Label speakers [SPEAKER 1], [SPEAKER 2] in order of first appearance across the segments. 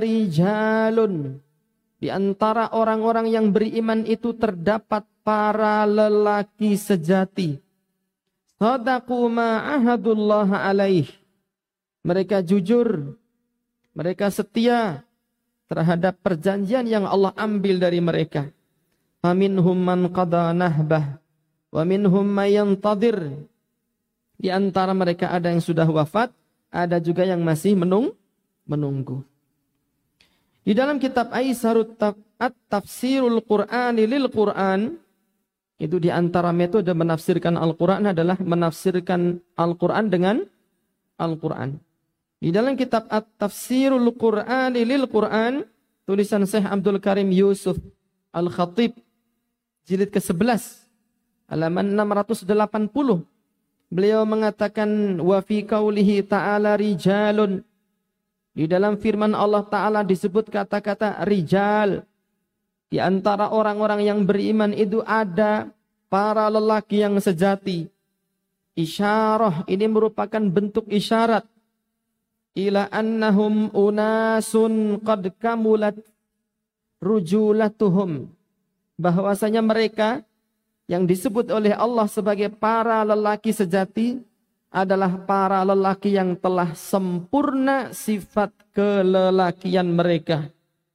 [SPEAKER 1] rijalun, di antara orang-orang yang beriman itu terdapat para lelaki sejati. Sadaqu ma ahadullah alaih. Mereka jujur, mereka setia terhadap perjanjian yang Allah ambil dari mereka. Faminhum man qada nahbah wa minhum may yantadir. Di antara mereka ada yang sudah wafat, ada juga yang masih menunggu. Di dalam kitab Aisarut At-Tafsirul Qur'ani lil Qur'an, itu di antara metode menafsirkan Al-Qur'an adalah menafsirkan Al-Qur'an dengan Al-Qur'an. Di dalam kitab At-Tafsirul Qur'ani lil Qur'an, tulisan Syekh Abdul Karim Yusuf Al-Khatib, jilid ke-11, halaman 680. Beliau mengatakan, wa fi qaulihi ta'ala rijalun. Di dalam firman Allah Ta'ala disebut kata-kata rijal. Di antara orang-orang yang beriman itu ada para lelaki yang sejati. Isyarah, ini merupakan bentuk isyarat. Ila annahum unasun qad kamulat rujulatuhum. Bahwasanya mereka yang disebut oleh Allah sebagai para lelaki sejati adalah para lelaki yang telah sempurna sifat kelelakian mereka.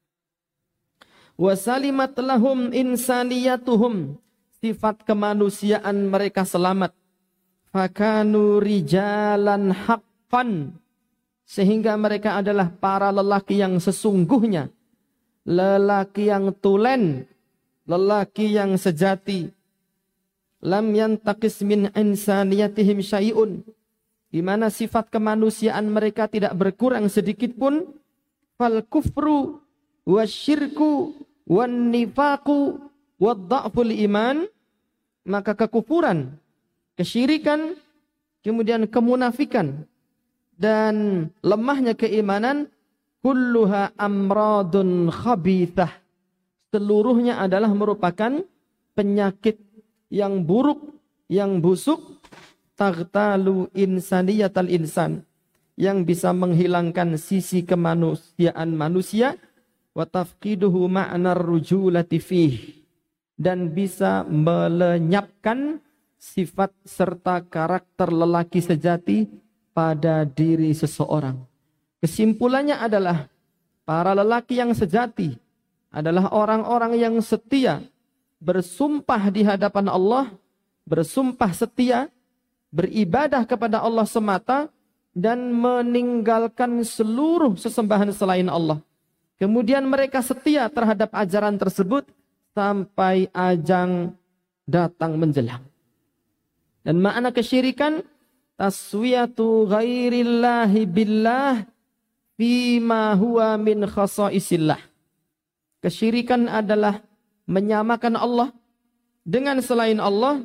[SPEAKER 1] Wasalimat lahum insaniyatuhum, sifat kemanusiaan mereka selamat. Fakanu rijalan haqqan, sehingga mereka adalah para lelaki yang sesungguhnya, lelaki yang tulen, lelaki yang sejati. Lam yantaqis min insaniyatihim syai'un, di mana sifat kemanusiaan mereka tidak berkurang sedikit pun. Fal kufru wasyirku wan nifaqu wadda'ful iman, maka kekufuran, kesyirikan, kemudian kemunafikan dan lemahnya keimanan, kulluha amradun khabithah, seluruhnya adalah merupakan penyakit yang buruk, yang busuk, taghtalu insaniyatal insan, yang bisa menghilangkan sisi kemanusiaan manusia, wa tafqiduhu ma'nar rujulati fih, dan bisa melenyapkan sifat serta karakter lelaki sejati pada diri seseorang. Kesimpulannya adalah para lelaki yang sejati adalah orang-orang yang setia, bersumpah di hadapan Allah, bersumpah setia, beribadah kepada Allah semata, dan meninggalkan seluruh sesembahan selain Allah. Kemudian mereka setia terhadap ajaran tersebut sampai ajang datang menjelang. Dan makna kesyirikan, taswiyatu ghairillahi billah fima huwa min khasaisillah. Kesyirikan adalah menyamakan Allah dengan selain Allah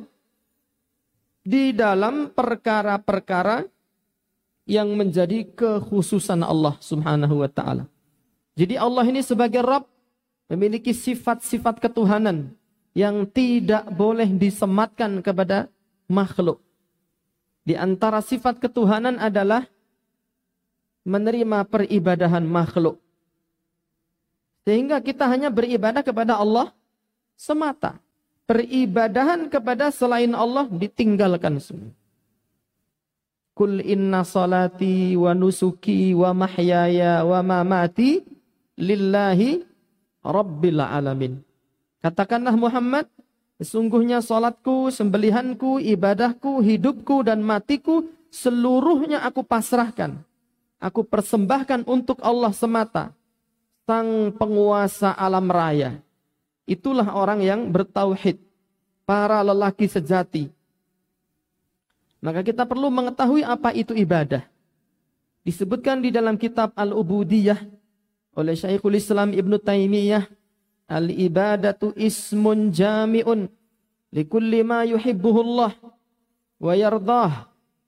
[SPEAKER 1] di dalam perkara-perkara yang menjadi kekhususan Allah Subhanahu wa ta'ala. Jadi Allah ini sebagai Rabb memiliki sifat-sifat ketuhanan yang tidak boleh disematkan kepada makhluk. Di antara sifat ketuhanan adalah menerima peribadahan makhluk. Sehingga kita hanya beribadah kepada Allah semata. Peribadahan kepada selain Allah ditinggalkan semua. Kul inna salati wa nusuki wa mahyaya wa mamati lillahi rabbil alamin. Katakanlah Muhammad, sesungguhnya salatku, sembelihanku, ibadahku, hidupku dan matiku seluruhnya aku pasrahkan. Aku persembahkan untuk Allah semata, Sang penguasa alam raya. Itulah orang yang bertauhid, para lelaki sejati. Maka kita perlu mengetahui apa itu ibadah. Disebutkan di dalam kitab Al-Ubudiyah oleh Syekhul Islam Ibn Taimiyah, al-ibadatu ismun jami'un likulli ma yuhibbuhullah wa yardah.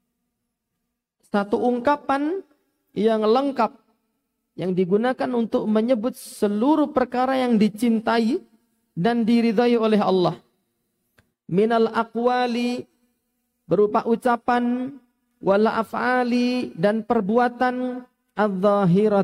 [SPEAKER 1] Satu ungkapan yang lengkap yang digunakan untuk menyebut seluruh perkara yang dicintai dan diridhai oleh Allah. Minal aqwali, berupa ucapan, wala af'ali, dan perbuatan, adz-zahirat